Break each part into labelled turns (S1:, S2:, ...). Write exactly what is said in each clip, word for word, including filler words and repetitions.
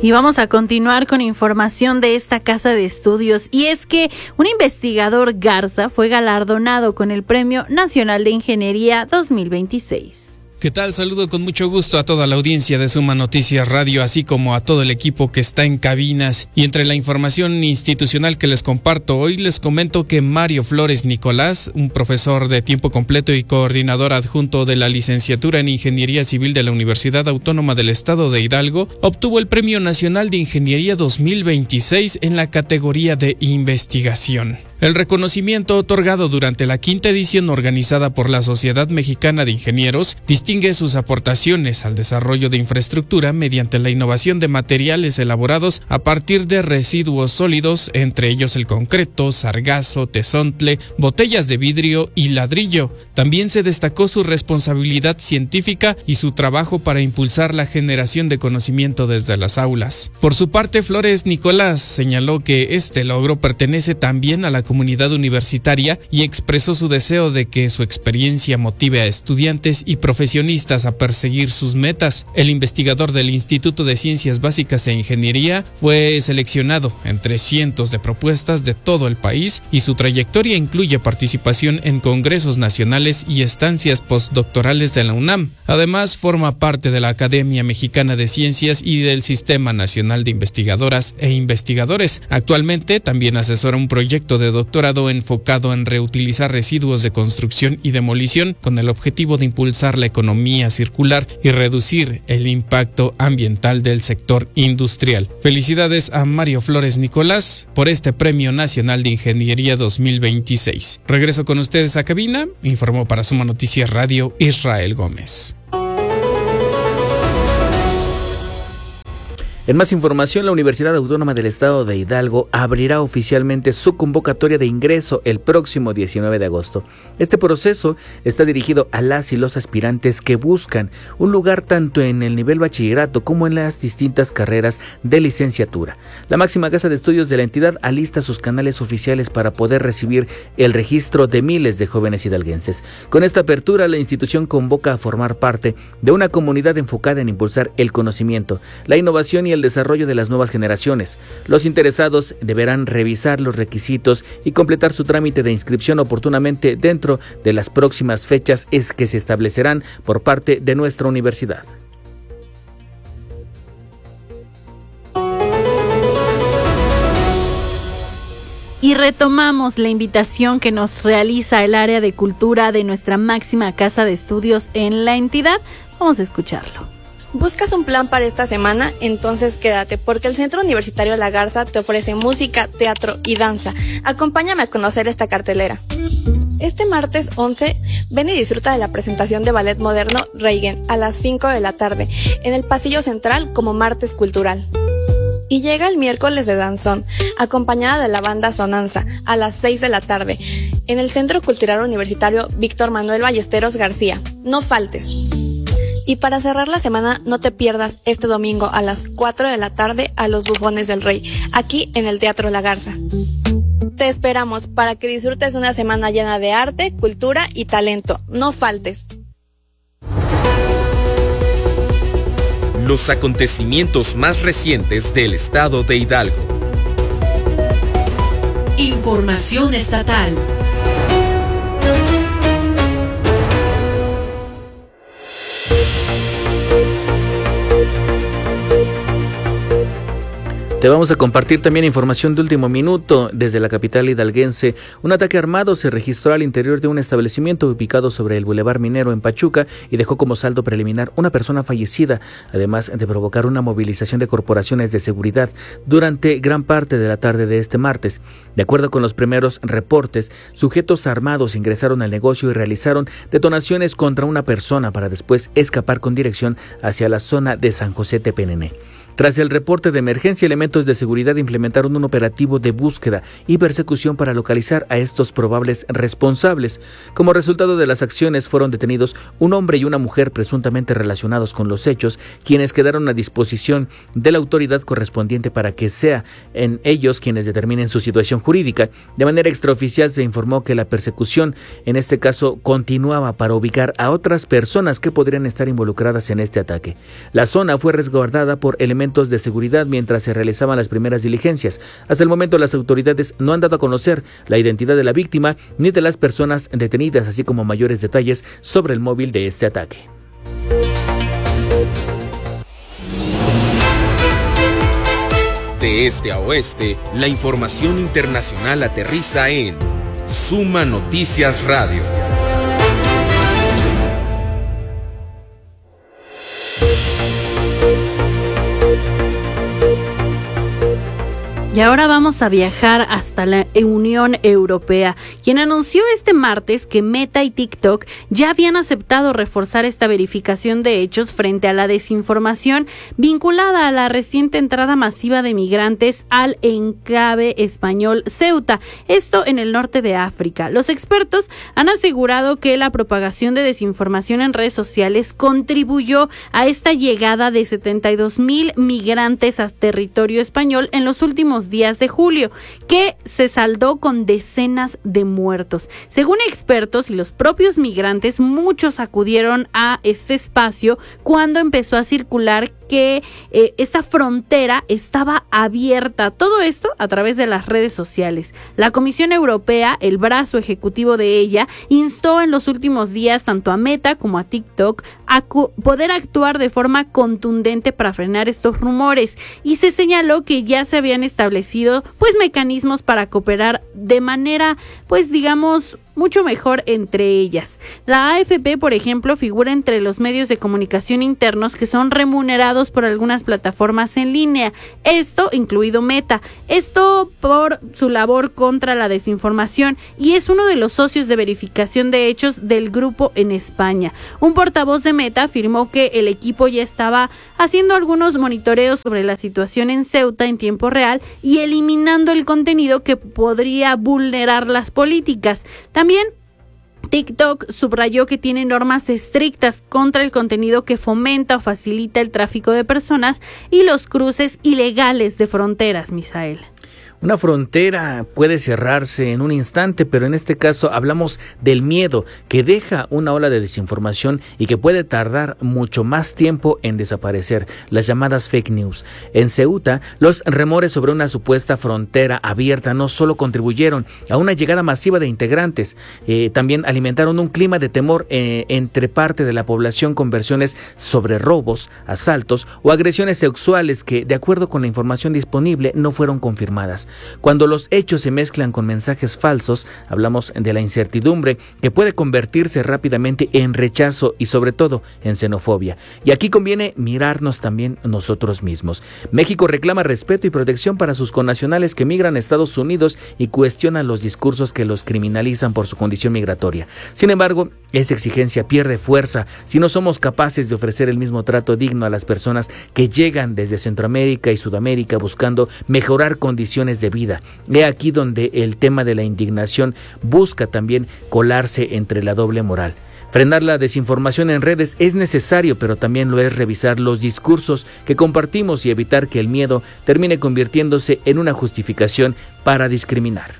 S1: Y vamos a continuar con información de esta casa de estudios, y es que un investigador Garza fue galardonado con el Premio Nacional de Ingeniería dos mil veintiséis.
S2: ¿Qué tal? Saludo con mucho gusto a toda la audiencia de Suma Noticias Radio, así como a todo el equipo que está en cabinas. Y entre la información institucional que les comparto hoy, les comento que Mario Flores Nicolás, un profesor de tiempo completo y coordinador adjunto de la licenciatura en Ingeniería Civil de la Universidad Autónoma del Estado de Hidalgo, obtuvo el Premio Nacional de Ingeniería dos mil veintiséis en la categoría de investigación. El reconocimiento otorgado durante la quinta edición organizada por la Sociedad Mexicana de Ingenieros distingue sus aportaciones al desarrollo de infraestructura mediante la innovación de materiales elaborados a partir de residuos sólidos, entre ellos el concreto, sargazo, tezontle, botellas de vidrio y ladrillo. También se destacó su responsabilidad científica y su trabajo para impulsar la generación de conocimiento desde las aulas. Por su parte, Flores Nicolás señaló que este logro pertenece también a la comunidad universitaria y expresó su deseo de que su experiencia motive a estudiantes y profesionistas a perseguir sus metas. El investigador del Instituto de Ciencias Básicas e Ingeniería fue seleccionado entre cientos de propuestas de todo el país, y su trayectoria incluye participación en congresos nacionales y estancias postdoctorales de la UNAM. Además, forma parte de la Academia Mexicana de Ciencias y del Sistema Nacional de Investigadoras e Investigadores. Actualmente también asesora un proyecto de doctorado enfocado en reutilizar residuos de construcción y demolición con el objetivo de impulsar la economía circular y reducir el impacto ambiental del sector industrial. Felicidades a Mario Flores Nicolás por este Premio Nacional de Ingeniería dos mil veintiséis. Regreso con ustedes a cabina, informó para Suma Noticias Radio Israel Gómez.
S3: En más información, la Universidad Autónoma del Estado de Hidalgo abrirá oficialmente su convocatoria de ingreso el próximo diecinueve de agosto. Este proceso está dirigido a las y los aspirantes que buscan un lugar tanto en el nivel bachillerato como en las distintas carreras de licenciatura. La máxima casa de estudios de la entidad alista sus canales oficiales para poder recibir el registro de miles de jóvenes hidalguenses. Con esta apertura, la institución convoca a formar parte de una comunidad enfocada en impulsar el conocimiento, la innovación y el desarrollo de las nuevas generaciones. Los interesados deberán revisar los requisitos y completar su trámite de inscripción oportunamente dentro de las próximas fechas es que se establecerán por parte de nuestra universidad.
S1: Y retomamos la invitación que nos realiza el área de cultura de nuestra máxima casa de estudios en la entidad. Vamos a escucharlo.
S4: ¿Buscas un plan para esta semana? Entonces quédate, porque el Centro Universitario La Garza te ofrece música, teatro y danza. Acompáñame a conocer esta cartelera. Este martes once, ven y disfruta de la presentación de ballet moderno Reigen a las cinco de la tarde, en el pasillo central como martes cultural. Y llega el miércoles de danzón, acompañada de la banda Sonanza, a las seis de la tarde, en el Centro Cultural Universitario Víctor Manuel Ballesteros García. No faltes. Y para cerrar la semana, no te pierdas este domingo a las cuatro de la tarde a Los Bufones del Rey, aquí en el Teatro La Garza. Te esperamos para que disfrutes una semana llena de arte, cultura y talento. No faltes.
S5: Los acontecimientos más recientes del estado de Hidalgo.
S6: Información estatal.
S3: Te vamos a compartir también información de último minuto desde la capital hidalguense. Un ataque armado se registró al interior de un establecimiento ubicado sobre el Boulevard Minero en Pachuca y dejó como saldo preliminar una persona fallecida, además de provocar una movilización de corporaciones de seguridad durante gran parte de la tarde de este martes. De acuerdo con los primeros reportes, sujetos armados ingresaron al negocio y realizaron detonaciones contra una persona para después escapar con dirección hacia la zona de San José Tepenene. Tras el reporte de emergencia, elementos de seguridad implementaron un operativo de búsqueda y persecución para localizar a estos probables responsables. Como resultado de las acciones, fueron detenidos un hombre y una mujer presuntamente relacionados con los hechos, quienes quedaron a disposición de la autoridad correspondiente para que sea en ellos quienes determinen su situación jurídica. De manera extraoficial se informó que la persecución, en este caso, continuaba para ubicar a otras personas que podrían estar involucradas en este ataque. La zona fue resguardada por elementos elementos de seguridad mientras se realizaban las primeras diligencias. Hasta el momento las autoridades no han dado a conocer la identidad de la víctima ni de las personas detenidas, así como mayores detalles sobre el móvil de este ataque.
S5: De este a oeste, la información internacional aterriza en Suma Noticias Radio.
S1: Y ahora vamos a viajar hasta la Unión Europea, quien anunció este martes que Meta y TikTok ya habían aceptado reforzar esta verificación de hechos frente a la desinformación vinculada a la reciente entrada masiva de migrantes al enclave español Ceuta, esto en el norte de África. Los expertos han asegurado que la propagación de desinformación en redes sociales contribuyó a esta llegada de setenta y dos mil migrantes a territorio español en los últimos días de julio, que se saldó con decenas de muertos. Según expertos y los propios migrantes, muchos acudieron a este espacio cuando empezó a circular que eh, esta frontera estaba abierta. Todo esto a través de las redes sociales. La Comisión Europea, el brazo ejecutivo de ella, instó en los últimos días tanto a Meta como a TikTok a poder actuar de forma contundente para frenar estos rumores, y se señaló que ya se habían establecido pues mecanismos para cooperar de manera pues digamos mucho mejor entre ellas. La A F P, por ejemplo, figura entre los medios de comunicación internos que son remunerados por algunas plataformas en línea, esto incluido Meta, esto por su labor contra la desinformación, y es uno de los socios de verificación de hechos del grupo en España. Un portavoz de Meta afirmó que el equipo ya estaba haciendo algunos monitoreos sobre la situación en Ceuta en tiempo real y eliminando el contenido que podría vulnerar las políticas. También TikTok subrayó que tiene normas estrictas contra el contenido que fomenta o facilita el tráfico de personas y los cruces ilegales de fronteras, Misael.
S3: Una frontera puede cerrarse en un instante, pero en este caso hablamos del miedo que deja una ola de desinformación y que puede tardar mucho más tiempo en desaparecer, las llamadas fake news. En Ceuta, los rumores sobre una supuesta frontera abierta no solo contribuyeron a una llegada masiva de integrantes, eh, también alimentaron un clima de temor eh, entre parte de la población con versiones sobre robos, asaltos o agresiones sexuales que, de acuerdo con la información disponible, no fueron confirmadas. Cuando los hechos se mezclan con mensajes falsos, hablamos de la incertidumbre que puede convertirse rápidamente en rechazo y sobre todo en xenofobia. Y aquí conviene mirarnos también nosotros mismos. México reclama respeto y protección para sus connacionales que migran a Estados Unidos y cuestionan los discursos que los criminalizan por su condición migratoria. Sin embargo, esa exigencia pierde fuerza si no somos capaces de ofrecer el mismo trato digno a las personas que llegan desde Centroamérica y Sudamérica buscando mejorar condiciones de vida. He aquí donde el tema de la indignación busca también colarse entre la doble moral. Frenar la desinformación en redes es necesario, pero también lo es revisar los discursos que compartimos y evitar que el miedo termine convirtiéndose en una justificación para discriminar.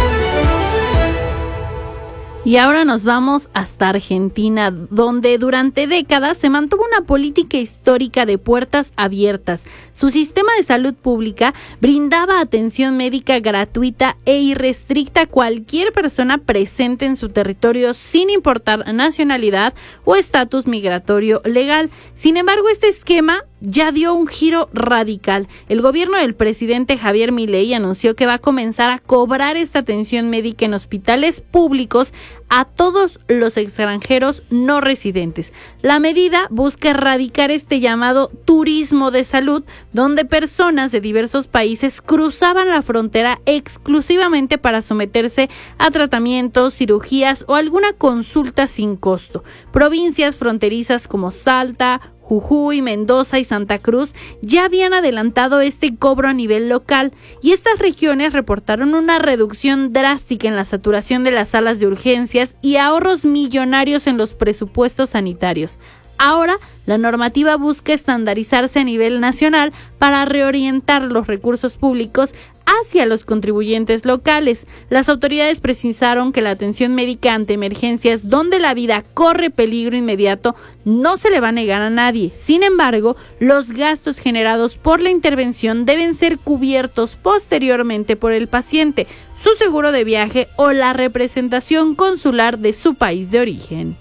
S1: Y ahora nos vamos hasta Argentina, donde durante décadas se mantuvo una política histórica de puertas abiertas. Su sistema de salud pública brindaba atención médica gratuita e irrestricta a cualquier persona presente en su territorio sin importar nacionalidad o estatus migratorio legal. Sin embargo, este esquema ya dio un giro radical. El gobierno del presidente Javier Milei anunció que va a comenzar a cobrar esta atención médica en hospitales públicos a todos los extranjeros no residentes. La medida busca erradicar este llamado turismo de salud, donde personas de diversos países cruzaban la frontera exclusivamente para someterse a tratamientos, cirugías o alguna consulta sin costo. Provincias fronterizas como Salta, Jujuy, Mendoza y Santa Cruz ya habían adelantado este cobro a nivel local, y estas regiones reportaron una reducción drástica en la saturación de las salas de urgencias y ahorros millonarios en los presupuestos sanitarios. Ahora, la normativa busca estandarizarse a nivel nacional para reorientar los recursos públicos hacia los contribuyentes locales. Las autoridades precisaron que la atención médica ante emergencias donde la vida corre peligro inmediato no se le va a negar a nadie. Sin embargo, los gastos generados por la intervención deben ser cubiertos posteriormente por el paciente, su seguro de viaje o la representación consular de su país de origen.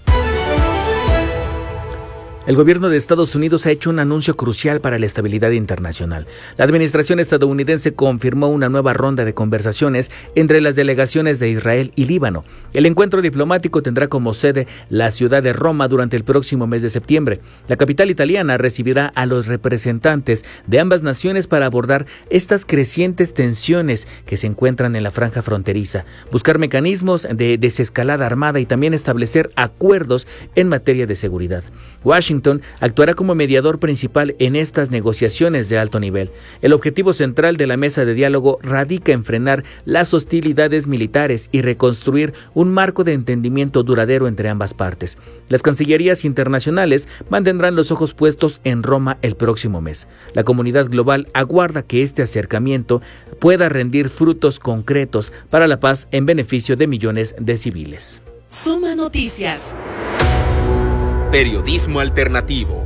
S3: El gobierno de Estados Unidos ha hecho un anuncio crucial para la estabilidad internacional. La administración estadounidense confirmó una nueva ronda de conversaciones entre las delegaciones de Israel y Líbano. El encuentro diplomático tendrá como sede la ciudad de Roma durante el próximo mes de septiembre. La capital italiana recibirá a los representantes de ambas naciones para abordar estas crecientes tensiones que se encuentran en la franja fronteriza, buscar mecanismos de desescalada armada y también establecer acuerdos en materia de seguridad. Washington actuará como mediador principal en estas negociaciones de alto nivel. El objetivo central de la mesa de diálogo radica en frenar las hostilidades militares y reconstruir un marco de entendimiento duradero entre ambas partes. Las cancillerías internacionales mantendrán los ojos puestos en Roma el próximo mes. La comunidad global aguarda que este acercamiento pueda rendir frutos concretos para la paz en beneficio de millones de civiles.
S6: Suma Noticias.
S5: Periodismo alternativo.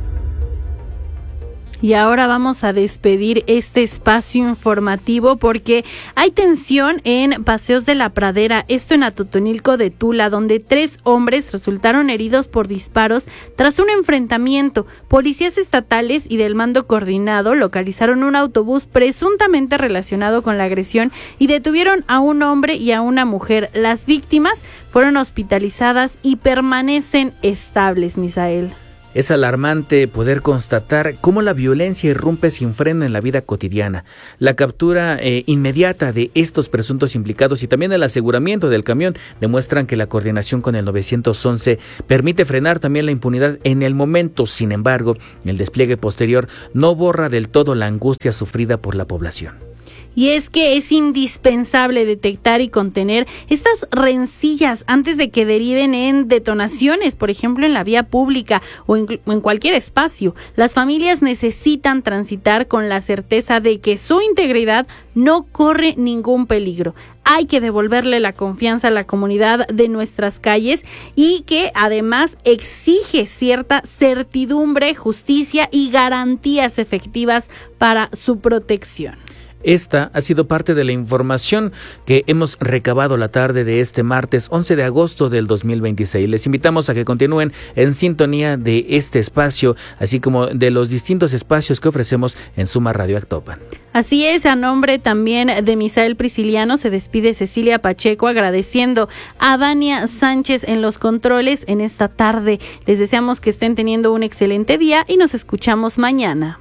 S1: Y ahora vamos a despedir este espacio informativo porque hay tensión en Paseos de la Pradera, esto en Atotonilco de Tula, donde tres hombres resultaron heridos por disparos tras un enfrentamiento. Policías estatales y del mando coordinado localizaron un autobús presuntamente relacionado con la agresión y detuvieron a un hombre y a una mujer. Las víctimas fueron hospitalizadas y permanecen estables, Misael.
S3: Es alarmante poder constatar cómo la violencia irrumpe sin freno en la vida cotidiana. La captura eh, inmediata de estos presuntos implicados y también el aseguramiento del camión demuestran que la coordinación con el nueve once permite frenar también la impunidad en el momento. Sin embargo, el despliegue posterior no borra del todo la angustia sufrida por la población.
S1: Y es que es indispensable detectar y contener estas rencillas antes de que deriven en detonaciones, por ejemplo en la vía pública o en, o en cualquier espacio. Las familias necesitan transitar con la certeza de que su integridad no corre ningún peligro. Hay que devolverle la confianza a la comunidad de nuestras calles y que además exige cierta certidumbre, justicia y garantías efectivas para su protección.
S3: Esta ha sido parte de la información que hemos recabado la tarde de este martes once de agosto del dos mil veintiséis. Les invitamos a que continúen en sintonía de este espacio, así como de los distintos espacios que ofrecemos en Suma Radio Actopan.
S1: Así es, a nombre también de Misael Prisciliano se despide Cecilia Pacheco, agradeciendo a Dania Sánchez en los controles en esta tarde. Les deseamos que estén teniendo un excelente día y nos escuchamos mañana.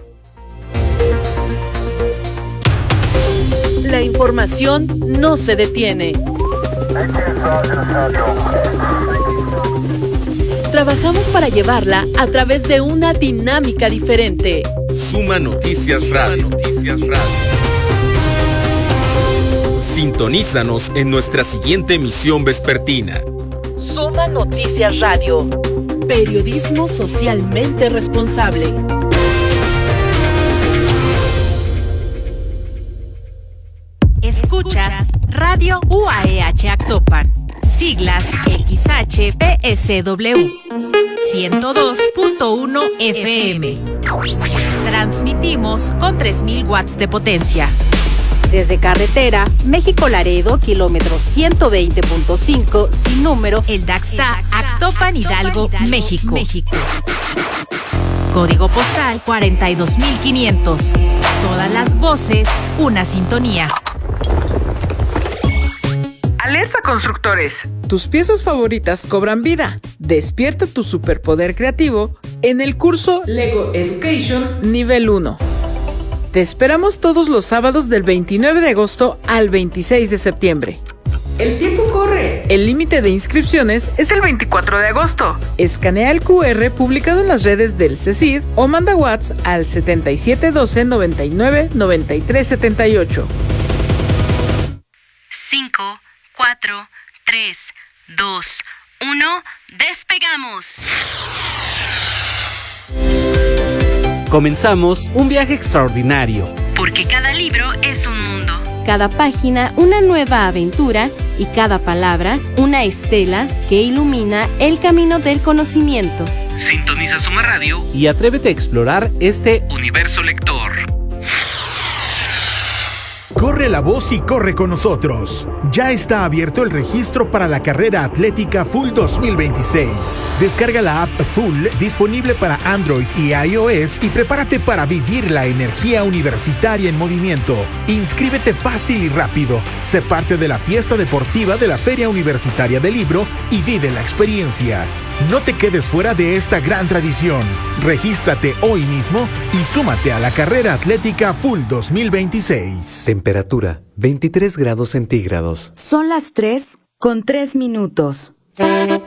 S6: La información no se detiene. Trabajamos para llevarla a través de una dinámica diferente.
S5: Suma Noticias Radio. Sintonízanos en nuestra siguiente emisión vespertina.
S6: Suma Noticias Radio. Periodismo socialmente responsable.
S7: Escuchas Radio U A E H Actopan, siglas X H P S W, ciento dos punto uno F M. Transmitimos con tres mil watts de potencia. Desde carretera, México-Laredo, kilómetro ciento veinte punto cinco, sin número, el Daxta, Actopan, Hidalgo, México. México. Código postal cuarenta y dos mil quinientos. Todas las voces, una sintonía.
S8: Alerta constructores, tus piezas favoritas cobran vida. Despierta tu superpoder creativo en el curso Lego Education Nivel uno. Te esperamos todos los sábados del veintinueve de agosto al veintiséis de septiembre. El tiempo corre. El límite de inscripciones es el veinticuatro de agosto. Escanea el cu erre publicado en las redes del CECID o manda WhatsApp al setenta y siete doce noventa y nueve noventa y tres setenta y ocho.
S7: cinco, cuatro, tres, dos, uno, despegamos.
S9: Comenzamos un viaje extraordinario.
S7: Porque cada libro es un mundo.
S9: cada página una nueva aventura y cada palabra una estela que ilumina el camino del conocimiento.
S10: Sintoniza Suma Radio
S11: y atrévete a explorar este
S10: universo lector.
S12: Corre la voz y corre con nosotros. Ya está abierto el registro para la carrera atlética Full dos mil veintiséis. Descarga la app Full disponible para Android y iOS y prepárate para vivir la energía universitaria en movimiento. Inscríbete fácil y rápido. Sé parte de la fiesta deportiva de la Feria Universitaria del Libro y vive la experiencia. No te quedes fuera de esta gran tradición. Regístrate hoy mismo y súmate a la carrera atlética Full dos mil veintiséis.
S13: Temperatura veintitrés grados centígrados.
S14: Son las tres con tres minutos.